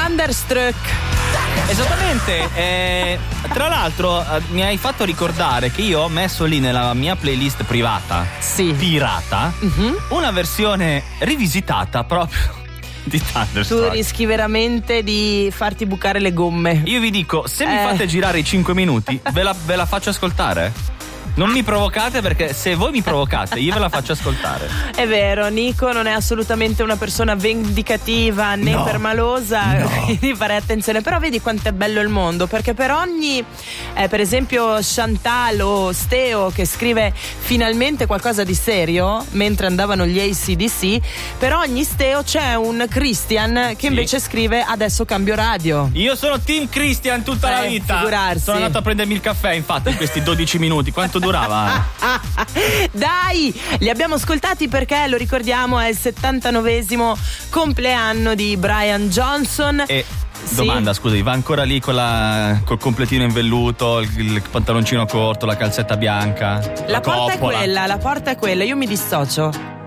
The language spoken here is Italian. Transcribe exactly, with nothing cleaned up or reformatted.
Thunderstruck. Esattamente, eh, tra l'altro eh, mi hai fatto ricordare che io ho messo lì nella mia playlist privata, sì. pirata, uh-huh. una versione rivisitata proprio di Thunderstruck. Tu rischi veramente di farti bucare le gomme. Io vi dico, se eh. mi fate girare i cinque minuti, ve la, ve la faccio ascoltare. Non mi provocate, perché se voi mi provocate io ve la faccio ascoltare. È vero, Nico non è assolutamente una persona vendicativa né no, permalosa, no. quindi fare attenzione. Però vedi quanto è bello il mondo, perché per ogni eh, per esempio Chantal o Steo che scrive finalmente qualcosa di serio mentre andavano gli A C D C, per ogni Steo c'è un Christian che invece sì. scrive adesso cambio radio. Io sono team Christian tutta eh, la vita. Figurarsi. Sono andato a prendermi il caffè infatti in questi dodici minuti. Quanto durava? Dai, li abbiamo ascoltati perché lo ricordiamo è il settantanovesimo compleanno di Brian Johnson. E sì. Domanda, scusi, va ancora lì con la, col completino in velluto, il, il pantaloncino corto, la calzetta bianca? La, la porta coppola. è quella, la porta è quella, io mi dissocio.